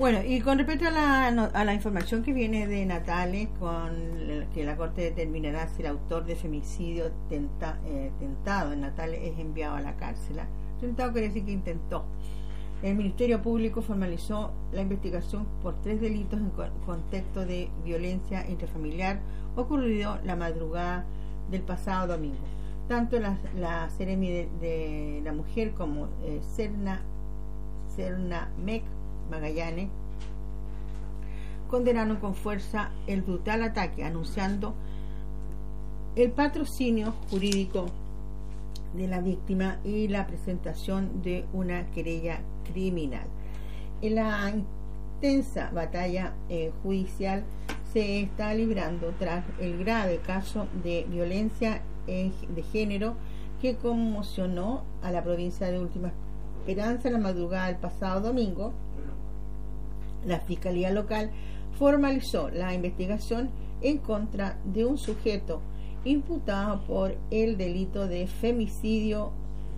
Bueno, y con respecto a la información que viene de Natales, que la Corte determinará si el autor de femicidio tentado en Natales es enviado a la cárcel. Tentado quiere decir que intentó. El Ministerio Público formalizó la investigación por 3 delitos en contexto de violencia intrafamiliar ocurrido la madrugada del pasado domingo. Tanto la Seremi de la mujer como Serna Mec Magallanes condenaron con fuerza el brutal ataque, anunciando el patrocinio jurídico de la víctima y la presentación de una querella criminal. En la intensa batalla judicial se está librando tras el grave caso de violencia de género que conmocionó a la provincia de Última Esperanza la madrugada del pasado domingo. La Fiscalía Local formalizó la investigación en contra de un sujeto imputado por el delito de femicidio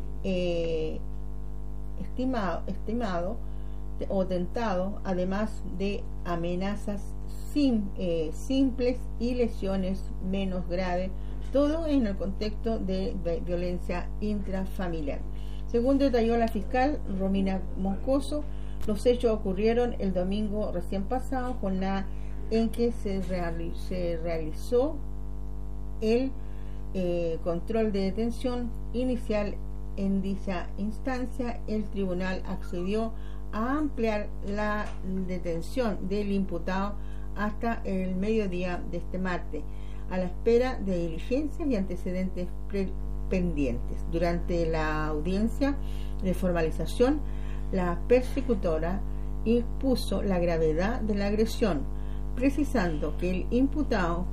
estimado o tentado, además de amenazas simples y lesiones menos graves, todo en el contexto de violencia intrafamiliar. Según detalló la fiscal Romina Moscoso, los hechos ocurrieron el domingo recién pasado, jornada en que se realizó el control de detención inicial. En dicha instancia, el tribunal accedió a ampliar la detención del imputado hasta el mediodía de este martes, a la espera de diligencias y antecedentes pendientes. Durante la audiencia de formalización, la persecutora expuso la gravedad de la agresión, precisando que el imputado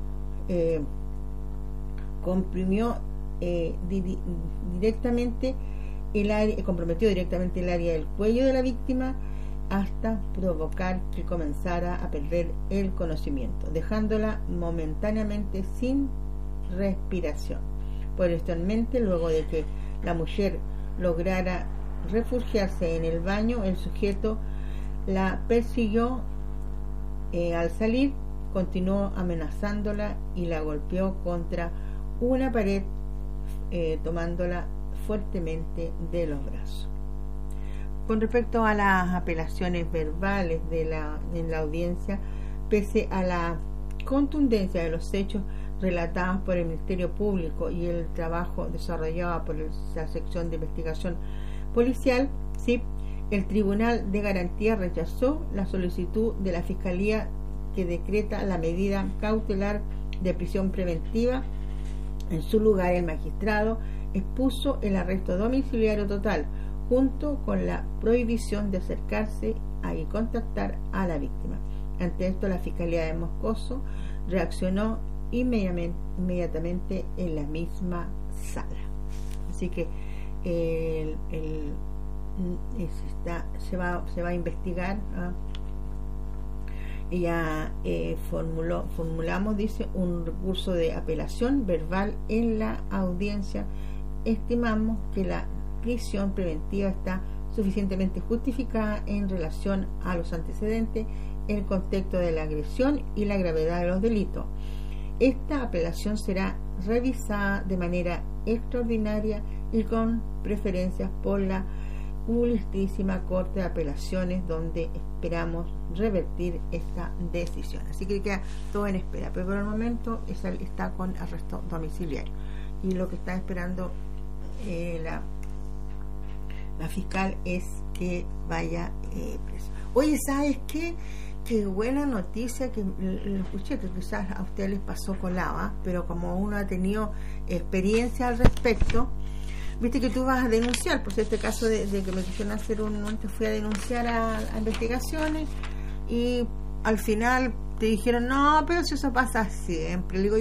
comprometió directamente el área del cuello de la víctima hasta provocar que comenzara a perder el conocimiento, dejándola momentáneamente sin respiración. Posteriormente, luego de que la mujer lograra refugiarse en el baño, el sujeto la persiguió. Al salir, continuó amenazándola y la golpeó contra una pared, tomándola fuertemente de los brazos. Con respecto a las apelaciones verbales en la audiencia, pese a la contundencia de los hechos relatados por el Ministerio Público y el trabajo desarrollado por la sección de investigación policial, ¿sí?, el Tribunal de Garantía rechazó la solicitud de la Fiscalía que decreta la medida cautelar de prisión preventiva. En su lugar, el magistrado expuso el arresto domiciliario total, junto con la prohibición de acercarse y contactar a la víctima. Ante esto, la Fiscalía de Moscoso reaccionó inmediatamente en la misma sala. Así que se va a investigar. Ella formulamos, dice, un recurso de apelación verbal en la audiencia. Estimamos que la prisión preventiva está suficientemente justificada en relación a los antecedentes, el contexto de la agresión y la gravedad de los delitos. Esta apelación será revisada de manera extraordinaria y con preferencias por la Juristísima Corte de Apelaciones, donde esperamos revertir esta decisión. Así que queda todo en espera, pero por el momento está con arresto domiciliario, y lo que está esperando la fiscal es que vaya preso. Oye, ¿sabes qué? Qué buena noticia, que lo escuché, que quizás a ustedes les pasó colada, pero como uno ha tenido experiencia al respecto, viste que tú vas a denunciar, por este caso de que me quisieron hacer fui a denunciar a investigaciones, y al final te dijeron, no, pero si eso pasa siempre. Le digo,